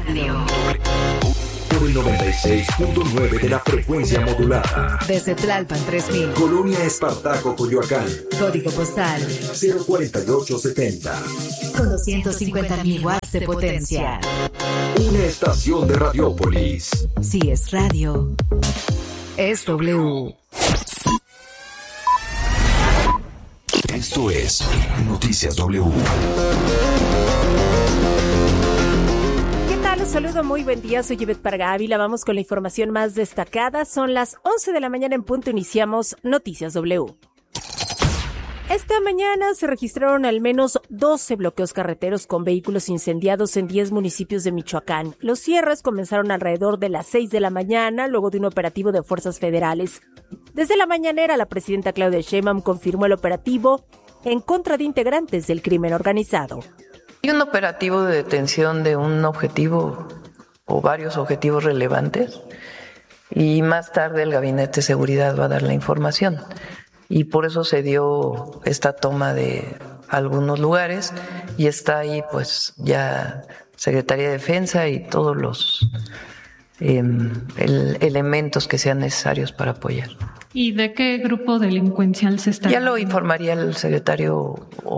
Radio. Por el 96.9 de la frecuencia modulada. Desde Tlalpan 3000. Colonia Espartaco, Coyoacán. Código postal 04870. con 250.000 watts de potencia. Una estación de Radiópolis. Si es radio, es W. Esto es Noticias W. ¿Qué tal? Un saludo, muy buen día. Soy Yvette Parga Ávila. Vamos con la información más destacada. Son las 11 de la mañana en punto. Iniciamos Noticias W. Esta mañana se registraron al menos 12 bloqueos carreteros con vehículos incendiados en 10 municipios de Michoacán. Los cierres comenzaron alrededor de las 6 de la mañana, luego de un operativo de fuerzas federales. Desde la mañanera, la presidenta Claudia Sheinbaum confirmó el operativo en contra de integrantes del crimen organizado. Hay un operativo de detención de un objetivo o varios objetivos relevantes y más tarde el Gabinete de Seguridad va a dar la información. Y por eso se dio esta toma de algunos lugares y está ahí pues ya Secretaría de Defensa y todos los elementos que sean necesarios para apoyar. ¿Y de qué grupo delincuencial se está? Ya lo informaría el secretario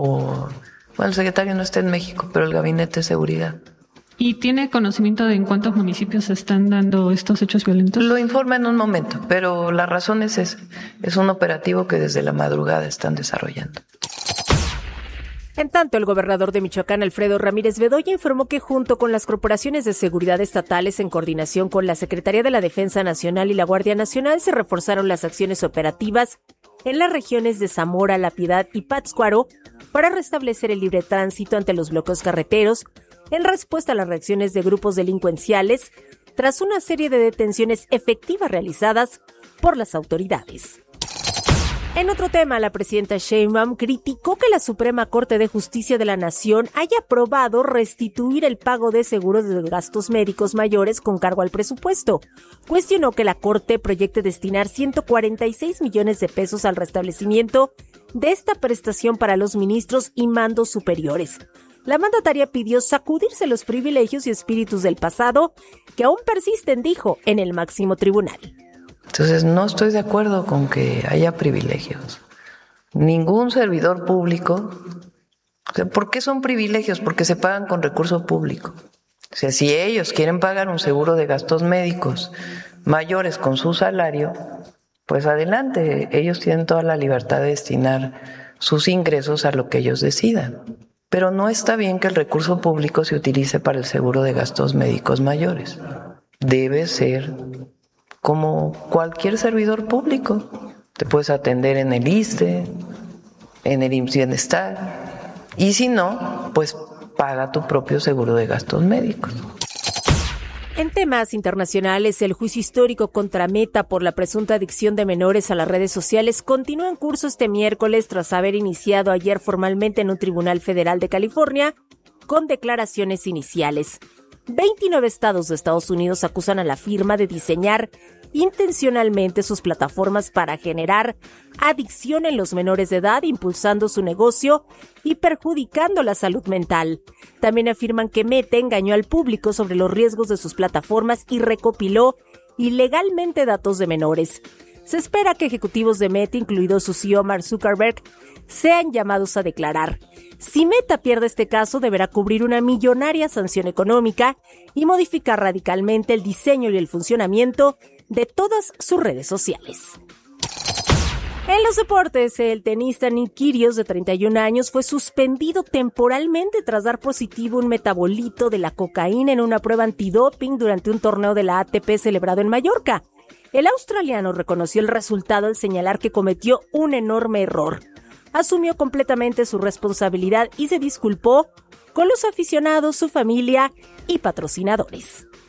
el secretario no está en México, pero el Gabinete de Seguridad. ¿Y tiene conocimiento de en cuántos municipios se están dando estos hechos violentos? Lo informa en un momento, pero la razón es esa. Es un operativo que desde la madrugada están desarrollando. En tanto, el gobernador de Michoacán, Alfredo Ramírez Bedoya, informó que junto con las corporaciones de seguridad estatales, en coordinación con la Secretaría de la Defensa Nacional y la Guardia Nacional, se reforzaron las acciones operativas en las regiones de Zamora, La Piedad y Pátzcuaro para restablecer el libre tránsito ante los bloqueos carreteros, en respuesta a las reacciones de grupos delincuenciales, tras una serie de detenciones efectivas realizadas por las autoridades. En otro tema, la presidenta Sheinbaum criticó que la Suprema Corte de Justicia de la Nación haya aprobado restituir el pago de seguros de gastos médicos mayores con cargo al presupuesto. Cuestionó que la Corte proyecte destinar 146 millones de pesos al restablecimiento de esta prestación para los ministros y mandos superiores. La mandataria pidió sacudirse los privilegios y espíritus del pasado que aún persisten, dijo, en el máximo tribunal. Entonces no estoy de acuerdo con que haya privilegios. Ningún servidor público. ¿Por qué son privilegios? Porque se pagan con recurso público. O sea, si ellos quieren pagar un seguro de gastos médicos mayores con su salario, pues adelante. Ellos tienen toda la libertad de destinar sus ingresos a lo que ellos decidan. Pero no está bien que el recurso público se utilice para el seguro de gastos médicos mayores. Debe ser como cualquier servidor público. Te puedes atender en el ISSSTE, en el IMSS Bienestar, y si no, pues paga tu propio seguro de gastos médicos. En temas internacionales, el juicio histórico contra Meta por la presunta adicción de menores a las redes sociales continúa en curso este miércoles tras haber iniciado ayer formalmente en un tribunal federal de California con declaraciones iniciales. 29 estados de Estados Unidos acusan a la firma de diseñar intencionalmente sus plataformas para generar adicción en los menores de edad, impulsando su negocio y perjudicando la salud mental. También afirman que Meta engañó al público sobre los riesgos de sus plataformas y recopiló ilegalmente datos de menores. Se espera que ejecutivos de Meta, incluido su CEO Mark Zuckerberg, sean llamados a declarar. Si Meta pierde este caso, deberá cubrir una millonaria sanción económica y modificar radicalmente el diseño y el funcionamiento de todas sus redes sociales. En los deportes, el tenista Nick Kyrgios, de 31 años, fue suspendido temporalmente tras dar positivo un metabolito de la cocaína en una prueba antidoping durante un torneo de la ATP celebrado en Mallorca. El australiano reconoció el resultado al señalar que cometió un enorme error. Asumió completamente su responsabilidad y se disculpó con los aficionados, su familia y patrocinadores.